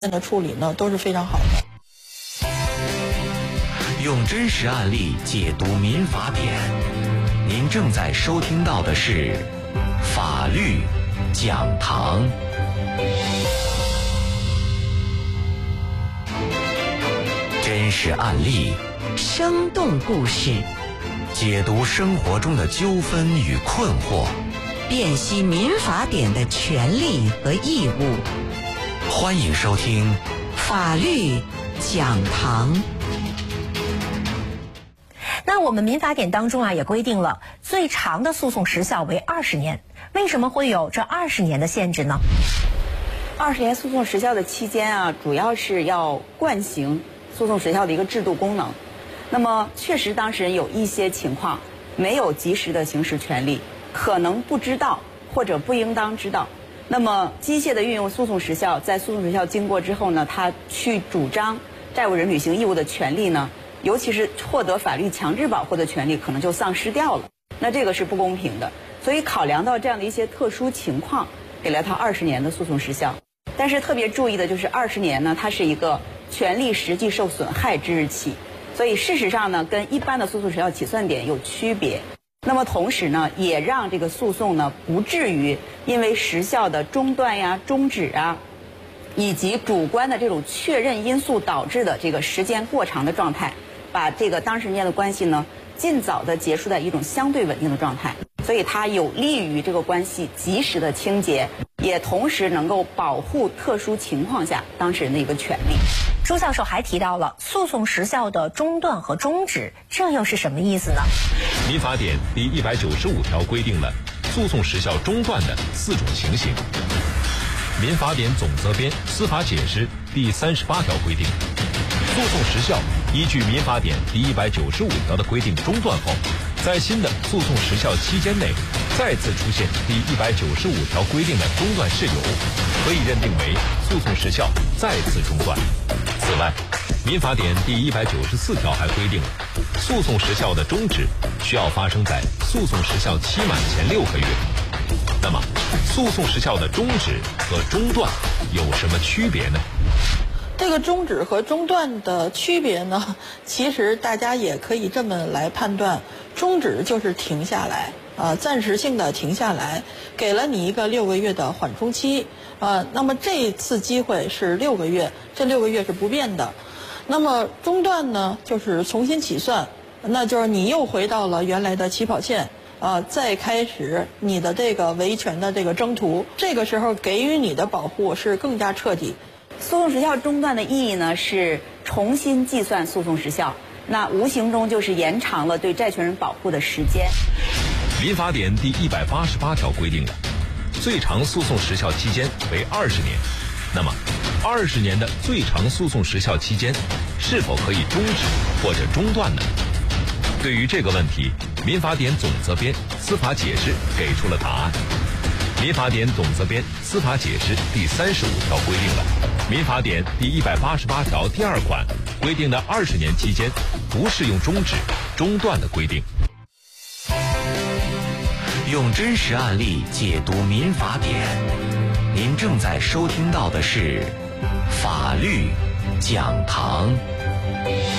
的处理呢都是非常好的。 用真实案例解读民法典，您正在收听到的是法律讲堂。真实案例， 生动故事， 解读生活中的纠纷与困惑， 辨析民法典的权利和义务。 欢迎收听法律讲堂。 那我们民法典当中也规定了最长的诉讼时效为20年，为什么会有这20年的限制呢 ？20年诉讼时效的期间主要是要惯行诉讼时效的一个制度功能。那么确实当事人有一些情况没有及时的行使权利，可能不知道或者不应当知道。那么机械的运用诉讼时效，在诉讼时效经过之后呢，他去主张债务人履行义务的权利呢，尤其是获得法律强制保护的权利，可能就丧失掉了。那这个是不公平的。所以考量到这样的一些特殊情况，给了他20年的诉讼时效。但是特别注意的就是20年呢，它是一个权利实际受损害之日起，所以事实上呢，跟一般的诉讼时效起算点有区别。那么同时呢，也让这个诉讼呢不至于因为时效的中断终止以及主观的这种确认因素导致的这个时间过长的状态，把这个当事人间的关系呢尽早的结束在一种相对稳定的状态。所以它有利于这个关系及时的清洁，也同时能够保护特殊情况下当事人的一个权利。 朱教授还提到了诉讼时效的中断和终止，这又是什么意思呢？ 民法典第195条规定了诉讼时效中断的4种情形。民法典总则编司法解释第38条规定，诉讼时效依据民法典第195条的规定中断后，在新的诉讼时效期间内再次出现第195条规定的中断事由，可以认定为诉讼时效再次中断。此外，民法典第194条还规定，诉讼时效的终止需要发生在诉讼时效期满前6个月。那么，诉讼时效的终止和中断有什么区别呢？ 这个终止和中断的区别呢，其实大家也可以这么来判断：终止就是停下来，暂时性的停下来，给了你一个6个月的缓冲期，那么这一次机会是6个月，这6个月是不变的。那么中断呢，就是重新起算，那就是你又回到了原来的起跑线，再开始你的这个维权的这个征途，这个时候给予你的保护是更加彻底。 诉讼时效中断的意义呢，是重新计算诉讼时效，那无形中就是延长了对债权人保护的时间。 民法典第188条规定了最长诉讼时效期间为20年，那么20年的最长诉讼时效期间是否可以终止或者中断呢？对于这个问题，民法典总则编司法解释给出了答案。民法典总则编司法解释第35条规定了民法典第188条第2款规定的20年期间不适用终止、中断的规定。 用真实案例解读民法典，您正在收听到的是法律讲堂。